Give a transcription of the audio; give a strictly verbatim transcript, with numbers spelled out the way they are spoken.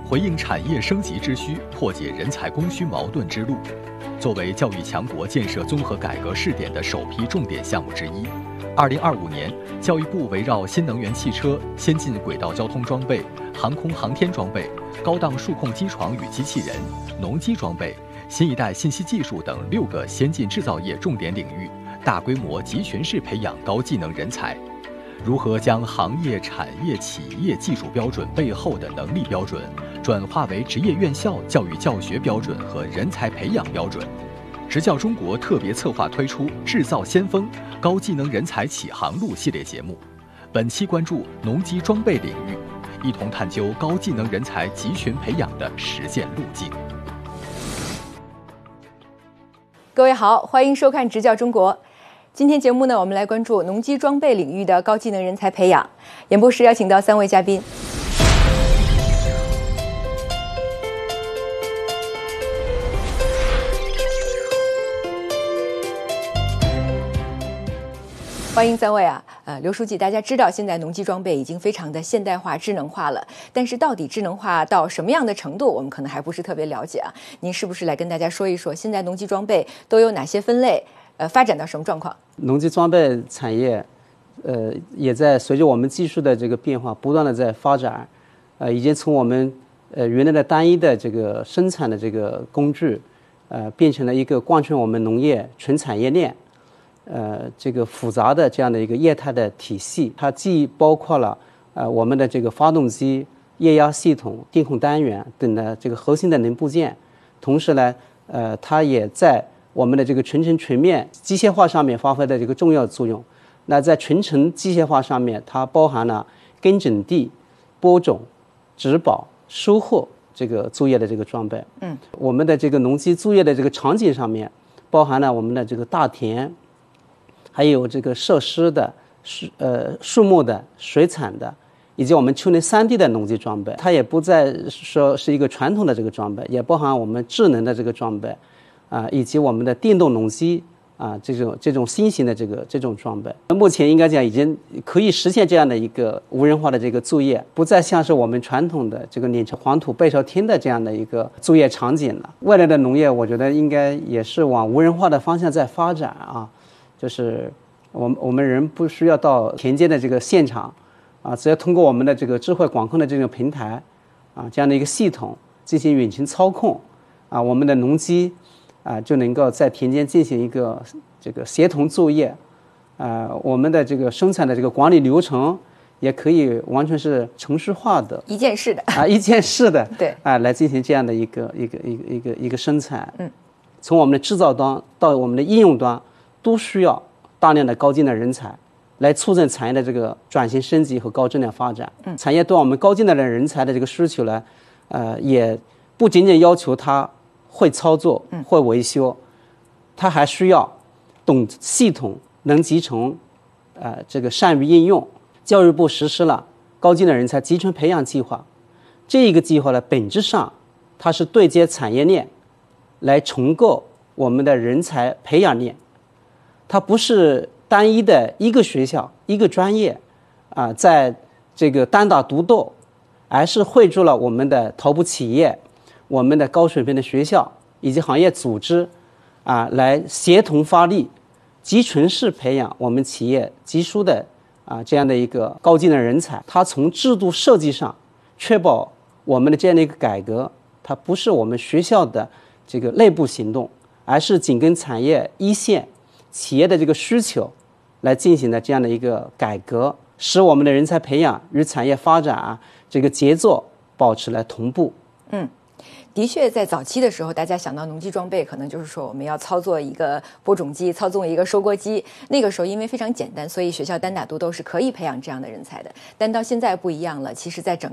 回应产业升级之需，破解人才供需矛盾之路。作为教育强国建设综合改革试点的首批重点项目之一，二零二五年，教育部围绕新能源汽车、先进轨道交通装备、航空航天装备、高档数控机床与机器人、农机装备、新一代信息技术等六个先进制造业重点领域，大规模集群式培养高技能人才。如何将行业、产业、企业技术标准背后的能力标准，转化为职业院校教育教学标准和人才培养标准？职教中国特别策划推出《制造先锋：高技能人才启航路》系列节目，本期关注农机装备领域，一同探究高技能人才集群培养的实践路径。 各位好，欢迎收看《职教中国》。今天节目呢，我们来关注农机装备领域的高技能人才培养。演播室邀请到三位嘉宾。欢迎三位啊，呃，刘书记，大家知道现在农机装备已经非常的现代化、智能化了，但是到底智能化到什么样的程度，我们可能还不是特别了解啊。您是不是来跟大家说一说，现在农机装备都有哪些分类？呃，发展到什么状况？ 农机装备产业，呃，也在随着我们技术的这个变化，不断的在发展，呃，已经从我们呃原来的单一的这个生产的这个工具，呃，变成了一个贯穿我们农业全产业链，呃，这个复杂的这样的一个业态的体系。它既包括了呃我们的这个发动机、液压系统、电控单元等的这个核心的零部件，同时呢，呃，它也在我们的这个全程全面机械化上面发挥的这个重要作用。那在全程机械化上面，它包含了耕整地、播种、植保、收获这个作业的这个装备。嗯，我们的这个农机作业的这个场景上面，包含了我们的这个大田，还有这个设施的、呃树木的、水产的，以及我们丘陵三 D 的农机装备。它也不再说是一个传统的这个装备，也包含我们智能的这个装备。啊，以及我们的电动农机啊，这种这种新型的这个这种装备，目前应该讲已经可以实现这样的一个无人化的这个作业，不再像是我们传统的这个碾成黄土背朝天的这样的一个作业场景了。未来的农业，我觉得应该也是往无人化的方向在发展啊，就是我们我们人不需要到田间的这个现场啊，只要通过我们的这个智慧管控的这种平台啊，这样的一个系统进行远程操控啊，我们的农机。啊，就能够在田间进行一个这个协同作业，啊，我们的这个生产的这个管理流程也可以完全是程序化的， 一件式的啊，一件式的， 对， 啊，来进行这样的一个一个一个一个一个生产。嗯，从我们的制造端到我们的应用端，都需要大量的高技能人才来促进产业的这个转型升级和高质量发展。嗯，产业对我们高技能的人才的这个需求呢，呃，也不仅仅要求他会操作、会维修，他还需要懂系统、能集成，呃，这个善于应用。教育部实施了高技能人才集群培养计划，这一个计划呢，本质上它是对接产业链，来重构我们的人才培养链。它不是单一的一个学校、一个专业啊、呃，在这个单打独斗，而是汇聚了我们的头部企业。我们的高水平的学校以及行业组织啊，来协同发力，集群式培养我们企业急需的啊这样的一个高技能人才。它从制度设计上确保我们的这样的一个改革，它不是我们学校的这个内部行动，而是紧跟产业一线企业的这个需求来进行的这样的一个改革，使我们的人才培养与产业发展啊这个节奏保持了同步。 嗯。的确，在早期的时候，大家想到农机装备，可能就是说我们要操作一个播种机，操纵一个收割机。那个时候因为非常简单，所以学校单打独斗是可以培养这样的人才的。但到现在不一样了，其实在整